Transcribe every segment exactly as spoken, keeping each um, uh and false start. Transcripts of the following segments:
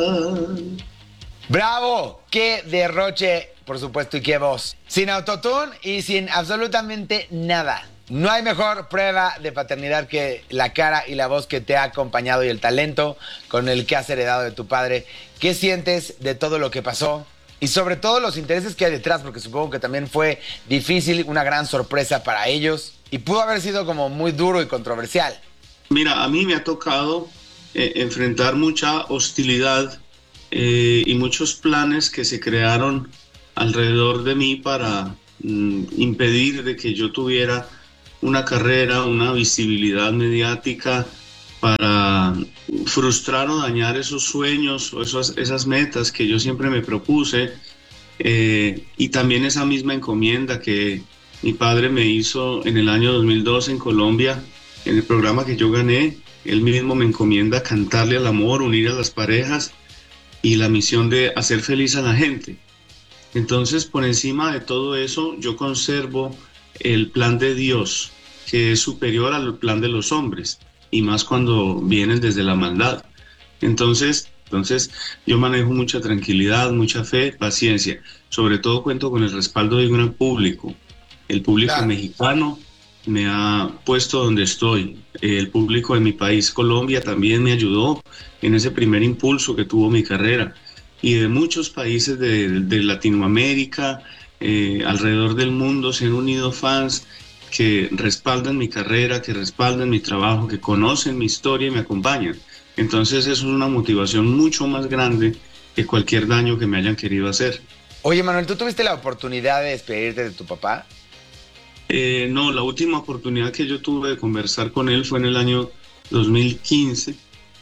¡Bravo! ¡Qué derroche! Por supuesto, y qué voz. Sin autotune y sin absolutamente nada. No hay mejor prueba de paternidad que la cara y la voz que te ha acompañado y el talento con el que has heredado de tu padre. ¿Qué sientes de todo lo que pasó? Y sobre todo los intereses que hay detrás, porque supongo que también fue difícil, una gran sorpresa para ellos. Y pudo haber sido como muy duro y controversial. Mira, a mí me ha tocado eh, enfrentar mucha hostilidad eh, y muchos planes que se crearon alrededor de mí para mm, impedir de que yo tuviera una carrera, una visibilidad mediática, para frustrar o dañar esos sueños o esas, esas metas que yo siempre me propuse, eh, y también esa misma encomienda que mi padre me hizo en el año dos mil doce en Colombia, en el programa que yo gané. Él mismo me encomienda cantarle al amor, unir a las parejas y la misión de hacer feliz a la gente. Entonces, por encima de todo eso, yo conservo el plan de Dios, que es superior al plan de los hombres, y más cuando vienen desde la maldad. Entonces, entonces yo manejo mucha tranquilidad, mucha fe, paciencia. Sobre todo cuento con el respaldo de un gran público. El público claro. mexicano me ha puesto donde estoy. El público de mi país, Colombia, también me ayudó en ese primer impulso que tuvo mi carrera. Y de muchos países de, de Latinoamérica, eh, alrededor del mundo, se han unido fans que respaldan mi carrera, que respaldan mi trabajo, que conocen mi historia y me acompañan. Entonces eso es una motivación mucho más grande que cualquier daño que me hayan querido hacer. Oye, Manuel, ¿tú tuviste la oportunidad de despedirte de tu papá? Eh, no, la última oportunidad que yo tuve de conversar con él fue en el año dos mil quince,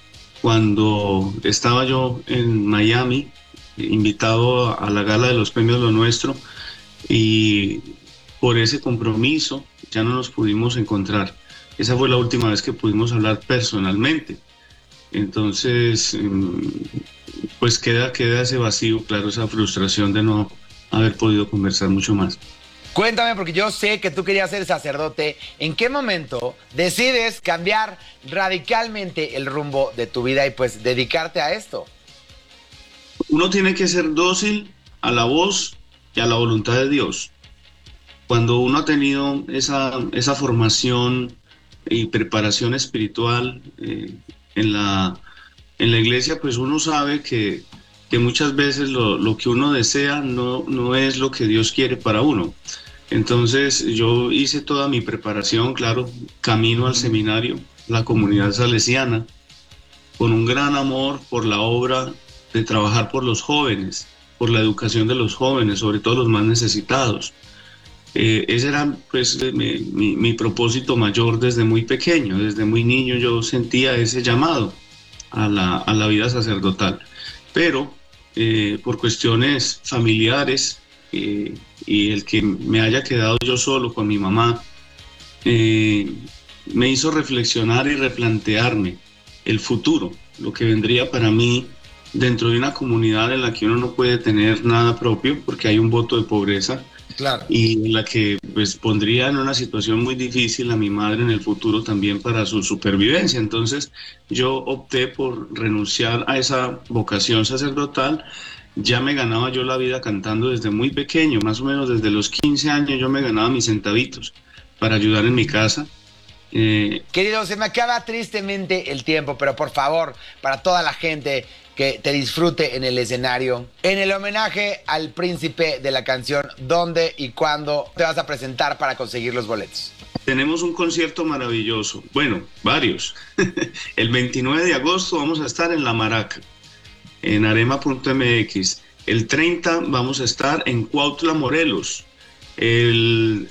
cuando estaba yo en Miami, invitado a la gala de los premios Lo Nuestro, y por ese compromiso ya no nos pudimos encontrar. Esa fue la última vez que pudimos hablar personalmente. Entonces, pues queda, queda ese vacío, claro, esa frustración de no haber podido conversar mucho más. Cuéntame, porque yo sé que tú querías ser sacerdote. ¿En qué momento decides cambiar radicalmente el rumbo de tu vida y pues dedicarte a esto? Uno tiene que ser dócil a la voz y a la voluntad de Dios. Cuando uno ha tenido esa, esa formación y preparación espiritual eh, en, la, en la iglesia, pues uno sabe que, que muchas veces lo, lo que uno desea no, no es lo que Dios quiere para uno. Entonces yo hice toda mi preparación, claro, camino al seminario, la comunidad salesiana, con un gran amor por la obra de trabajar por los jóvenes, por la educación de los jóvenes, sobre todo los más necesitados. Eh, ese era pues mi, mi, mi propósito mayor desde muy pequeño, desde muy niño yo sentía ese llamado a la, a la vida sacerdotal, pero eh, por cuestiones familiares eh, y el que me haya quedado yo solo con mi mamá eh, me hizo reflexionar y replantearme el futuro, lo que vendría para mí dentro de una comunidad en la que uno no puede tener nada propio porque hay un voto de pobreza. Claro. Y en la que pues pondría en una situación muy difícil a mi madre en el futuro también para su supervivencia. Entonces yo opté por renunciar a esa vocación sacerdotal. Ya me ganaba yo la vida cantando desde muy pequeño, más o menos desde los quince años yo me ganaba mis centavitos para ayudar en mi casa. Eh... Querido, se me acaba tristemente el tiempo, pero por favor, para toda la gente que te disfrute en el escenario, en el homenaje al príncipe de la canción, ¿dónde y cuándo te vas a presentar para conseguir los boletos? Tenemos un concierto maravilloso, bueno, varios. El veintinueve de agosto vamos a estar en La Maraca, en arema punto m x. El treinta vamos a estar en Cuautla, Morelos. El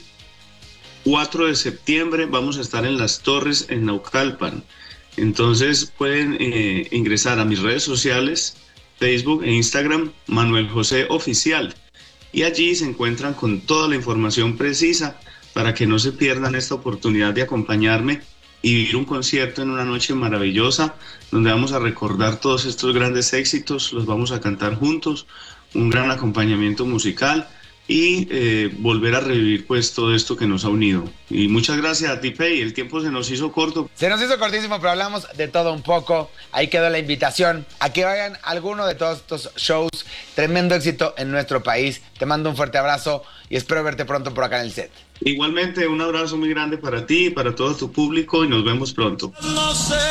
cuatro de septiembre vamos a estar en Las Torres, en Naucalpan. Entonces pueden eh, ingresar a mis redes sociales, Facebook e Instagram, Manuel José Oficial, y allí se encuentran con toda la información precisa para que no se pierdan esta oportunidad de acompañarme y vivir un concierto en una noche maravillosa donde vamos a recordar todos estos grandes éxitos, los vamos a cantar juntos, un gran acompañamiento musical y eh, volver a revivir pues todo esto que nos ha unido. Y muchas gracias a ti, Pei. El tiempo se nos hizo corto. Se nos hizo cortísimo, pero hablamos de todo un poco. Ahí quedó la invitación a que vayan a alguno de todos estos shows. Tremendo éxito en nuestro país. Te mando un fuerte abrazo y espero verte pronto por acá en el set. Igualmente, un abrazo muy grande para ti y para todo tu público y nos vemos pronto. No sé.